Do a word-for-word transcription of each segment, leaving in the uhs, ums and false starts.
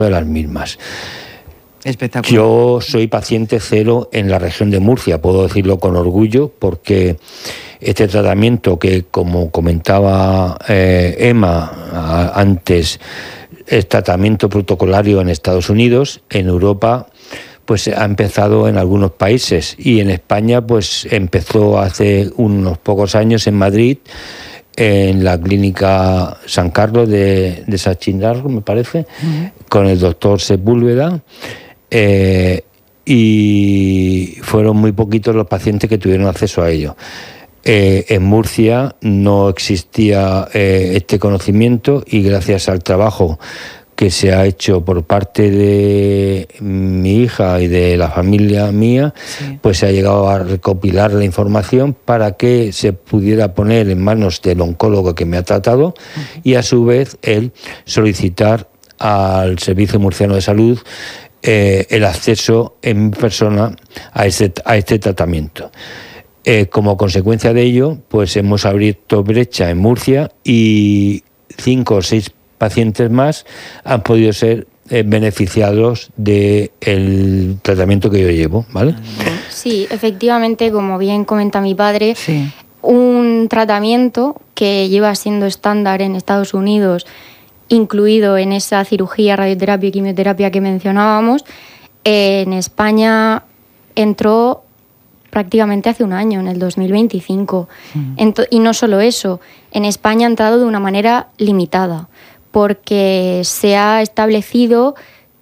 de las mismas. Espectacular. Yo soy paciente cero en la región de Murcia, puedo decirlo con orgullo, porque este tratamiento que, como comentaba eh, Emma a, antes, es tratamiento protocolario en Estados Unidos, en Europa pues ha empezado en algunos países, y en España pues empezó hace unos pocos años en Madrid, en la clínica San Carlos de, de Sachindarro, me parece, uh-huh. con el doctor Sepúlveda. Eh, y fueron muy poquitos los pacientes que tuvieron acceso a ello. Eh, en Murcia no existía eh, este conocimiento, y gracias al trabajo que se ha hecho por parte de mi hija y de la familia mía, sí. pues se ha llegado a recopilar la información para que se pudiera poner en manos del oncólogo que me ha tratado, uh-huh. y a su vez él solicitar al Servicio Murciano de Salud Eh, el acceso en persona a este, a este tratamiento. Eh, como consecuencia de ello, pues hemos abierto brecha en Murcia, y cinco o seis pacientes más han podido ser eh, beneficiados del tratamiento que yo llevo, ¿vale? Sí, efectivamente, como bien comenta mi padre, sí. un tratamiento que lleva siendo estándar en Estados Unidos, incluido en esa cirugía, radioterapia y quimioterapia que mencionábamos, en España entró prácticamente hace un año, en el dos mil veinticinco. Mm. Ent- y no solo eso, en España ha entrado de una manera limitada, porque se ha establecido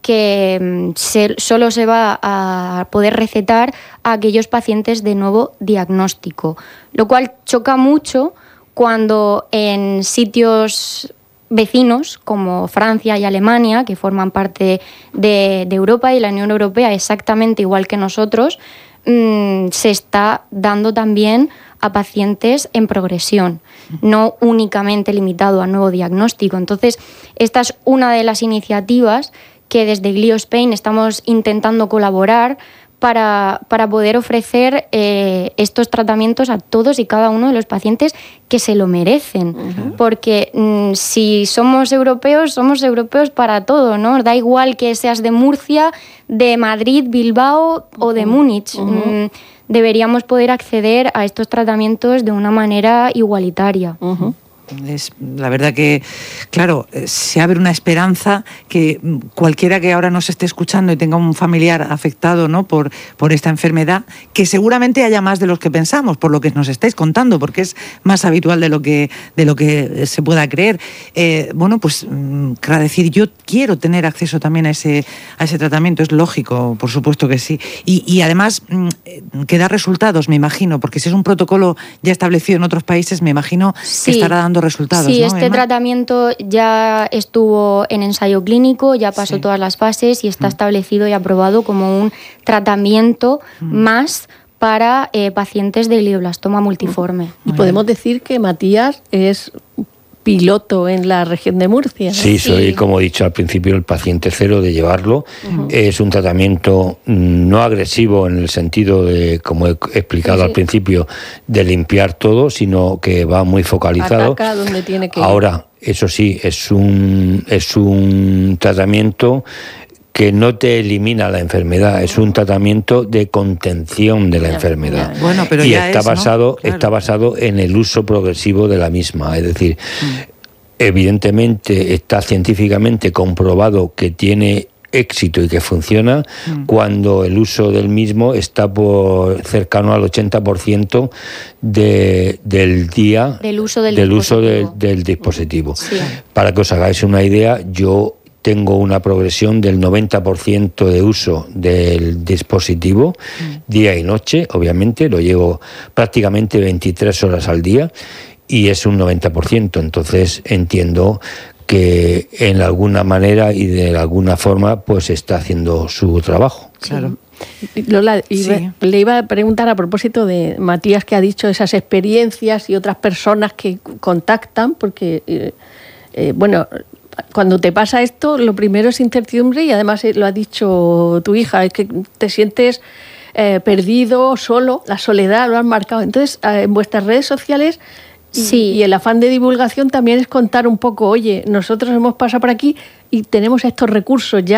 que se, solo se va a poder recetar a aquellos pacientes de nuevo diagnóstico, lo cual choca mucho cuando en sitios vecinos como Francia y Alemania, que forman parte de, de Europa y la Unión Europea exactamente igual que nosotros, mmm, se está dando también a pacientes en progresión, no únicamente limitado a nuevo diagnóstico. Entonces, esta es una de las iniciativas que desde Glio Spain estamos intentando colaborar para, para poder ofrecer eh, estos tratamientos a todos y cada uno de los pacientes que se lo merecen. Uh-huh. Porque mmm, si somos europeos, somos europeos para todo, ¿no? Da igual que seas de Murcia, de Madrid, Bilbao uh-huh. o de Múnich. Uh-huh. Mm, deberíamos poder acceder a estos tratamientos de una manera igualitaria. Uh-huh. Es la verdad que, claro, se abre una esperanza que cualquiera que ahora nos esté escuchando y tenga un familiar afectado, ¿no?, por, por esta enfermedad, que seguramente haya más de los que pensamos, por lo que nos estáis contando, porque es más habitual de lo que, de lo que se pueda creer. Eh, bueno, pues, para decir, yo quiero tener acceso también a ese, a ese tratamiento, es lógico, por supuesto que sí. Y, y además, que da resultados, me imagino, porque si es un protocolo ya establecido en otros países, me imagino sí. que estará dando resultados. Sí, ¿no, este Emma? tratamiento ya estuvo en ensayo clínico, ya pasó sí. todas las fases y está mm. establecido y aprobado como un tratamiento mm. más para eh, pacientes de glioblastoma multiforme. Y podemos decir que Matías es piloto en la región de Murcia, ¿no? Sí, soy, sí. como he dicho al principio, el paciente cero de llevarlo. Uh-huh. Es un tratamiento no agresivo en el sentido de, como he explicado sí, sí. al principio, de limpiar todo, sino que va muy focalizado. Ataca donde tiene que ir. Ahora, eso sí, es un, es un tratamiento que no te elimina la enfermedad, es un tratamiento de contención de la ya, enfermedad. Ya. Bueno, pero y ya está es, basado, ¿no? Claro. está basado en el uso progresivo de la misma. Es decir, mm. evidentemente está científicamente comprobado que tiene éxito y que funciona mm. cuando el uso del mismo está por cercano al ochenta por ciento de, del día del uso del del, dispositivo. Uso de, del dispositivo. Sí. Para que os hagáis una idea, yo tengo una progresión del noventa por ciento de uso del dispositivo, mm. día y noche, obviamente, lo llevo prácticamente veintitrés horas al día y es un noventa por ciento, entonces entiendo que en alguna manera y de alguna forma pues está haciendo su trabajo. Claro. Lola, iba, sí. le iba a preguntar a propósito de Matías, que ha dicho esas experiencias y otras personas que contactan, porque, eh, eh, bueno... Cuando te pasa esto, lo primero es incertidumbre y además lo ha dicho tu hija, es que te sientes eh, perdido, solo, la soledad lo han marcado. Entonces, eh, en vuestras redes sociales Y, Sí. y el afán de divulgación también es contar un poco, oye, nosotros hemos pasado por aquí y tenemos estos recursos ya